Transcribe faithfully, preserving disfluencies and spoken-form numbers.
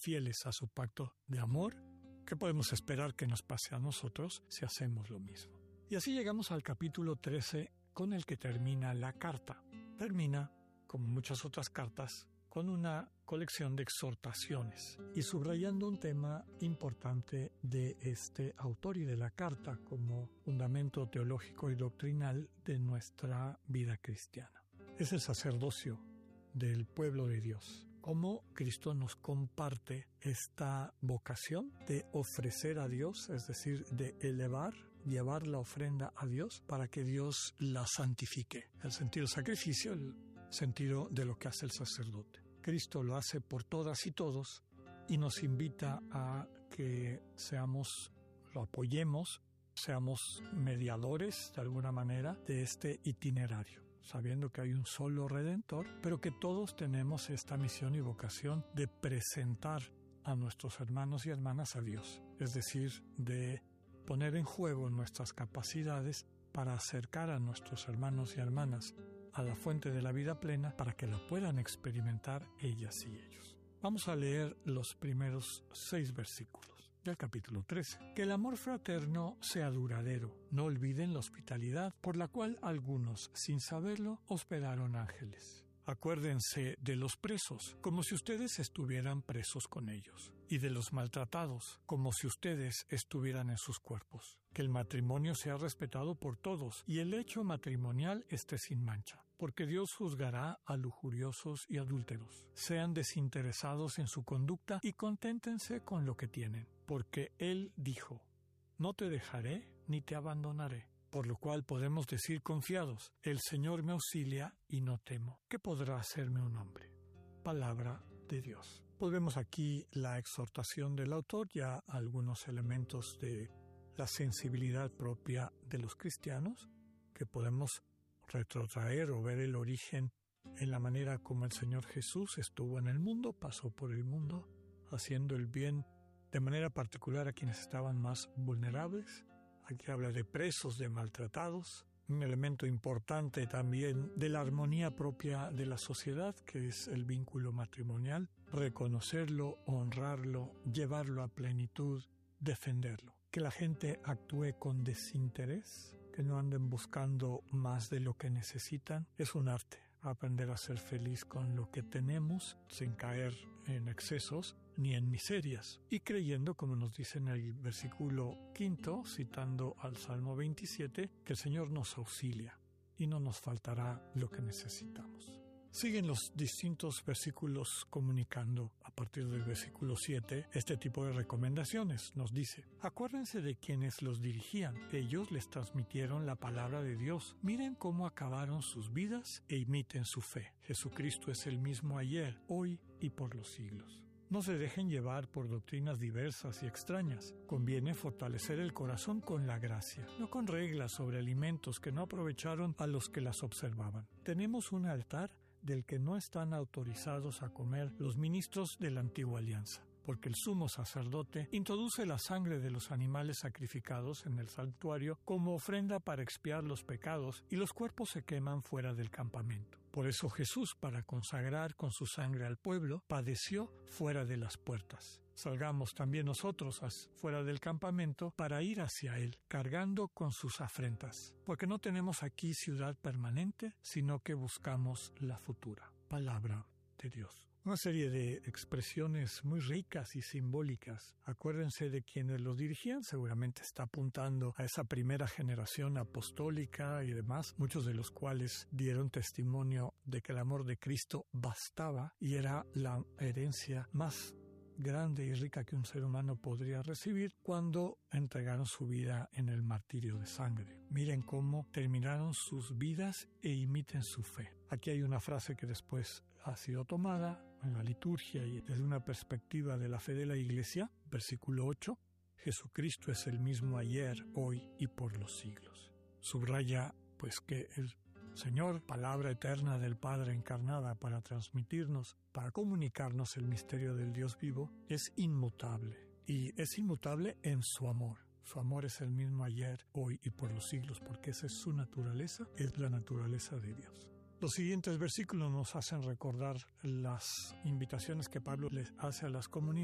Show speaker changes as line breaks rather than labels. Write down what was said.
fieles a su pacto de amor, ¿qué podemos esperar que nos pase a nosotros si hacemos lo mismo? Y así llegamos al capítulo trece, con el que termina la carta. Termina, como muchas otras cartas, con una colección de exhortaciones y subrayando un tema importante de este autor y de la carta como fundamento teológico y doctrinal de nuestra vida cristiana. Es el sacerdocio del pueblo de Dios. Cómo Cristo nos comparte esta vocación de ofrecer a Dios, es decir, de elevar, llevar la ofrenda a Dios para que Dios la santifique. El sentido del sacrificio, el sentido de lo que hace el sacerdote. Cristo lo hace por todas y todos y nos invita a que seamos, lo apoyemos, seamos mediadores de alguna manera de este itinerario, sabiendo que hay un solo Redentor, pero que todos tenemos esta misión y vocación de presentar a nuestros hermanos y hermanas a Dios, es decir, de poner en juego nuestras capacidades para acercar a nuestros hermanos y hermanas a la fuente de la vida plena para que la puedan experimentar ellas y ellos. Vamos a leer los primeros seis versículos del capítulo trece. Que el amor fraterno sea duradero. No olviden la hospitalidad por la cual algunos, sin saberlo, hospedaron ángeles. Acuérdense de los presos, como si ustedes estuvieran presos con ellos, y de los maltratados, como si ustedes estuvieran en sus cuerpos. Que el matrimonio sea respetado por todos, y el hecho matrimonial esté sin mancha, porque Dios juzgará a lujuriosos y adúlteros. Sean desinteresados en su conducta y conténtense con lo que tienen, porque Él dijo, no te dejaré ni te abandonaré. Por lo cual podemos decir confiados, el Señor me auxilia y no temo. ¿Qué podrá hacerme un hombre? Palabra de Dios. Podemos aquí la exhortación del autor, ya algunos elementos de la sensibilidad propia de los cristianos, que podemos retrotraer o ver el origen en la manera como el Señor Jesús estuvo en el mundo, pasó por el mundo, haciendo el bien de manera particular a quienes estaban más vulnerables. Aquí habla de presos, de maltratados, un elemento importante también de la armonía propia de la sociedad, que es el vínculo matrimonial, reconocerlo, honrarlo, llevarlo a plenitud, defenderlo. Que la gente actúe con desinterés, que no anden buscando más de lo que necesitan, es un arte. Aprender a ser feliz con lo que tenemos, sin caer en excesos ni en miserias, y creyendo, como nos dice en el versículo quinto, citando al Salmo veintisiete, que el Señor nos auxilia y no nos faltará lo que necesitamos. Siguen los distintos versículos comunicando, a partir del versículo siete, este tipo de recomendaciones. Nos dice, acuérdense de quienes los dirigían. Ellos les transmitieron la palabra de Dios. Miren cómo acabaron sus vidas e imiten su fe. Jesucristo es el mismo ayer, hoy y por los siglos. No se dejen llevar por doctrinas diversas y extrañas. Conviene fortalecer el corazón con la gracia, no con reglas sobre alimentos que no aprovecharon a los que las observaban. Tenemos un altar del que no están autorizados a comer los ministros de la antigua alianza, porque el sumo sacerdote introduce la sangre de los animales sacrificados en el santuario como ofrenda para expiar los pecados y los cuerpos se queman fuera del campamento. Por eso Jesús, para consagrar con su sangre al pueblo, padeció fuera de las puertas. Salgamos también nosotros fuera del campamento para ir hacia Él, cargando con sus afrentas, porque no tenemos aquí ciudad permanente, sino que buscamos la futura. Palabra de Dios. Una serie de expresiones muy ricas y simbólicas. Acuérdense de quienes los dirigían, seguramente está apuntando a esa primera generación apostólica y demás, muchos de los cuales dieron testimonio de que el amor de Cristo bastaba y era la herencia más grande y rica que un ser humano podría recibir cuando entregaron su vida en el martirio de sangre. Miren cómo terminaron sus vidas e imiten su fe. Aquí hay una frase que después ha sido tomada en la liturgia y desde una perspectiva de la fe de la Iglesia. Versículo ocho. Jesucristo es el mismo ayer, hoy y por los siglos. Subraya pues que el Señor, palabra eterna del Padre encarnada para transmitirnos, para comunicarnos el misterio del Dios vivo, es inmutable. Y es inmutable en su amor. Su amor es el mismo ayer, hoy y por los siglos, porque esa es su naturaleza, es la naturaleza de Dios. Los siguientes versículos nos hacen recordar las invitaciones que Pablo les hace a las comunidades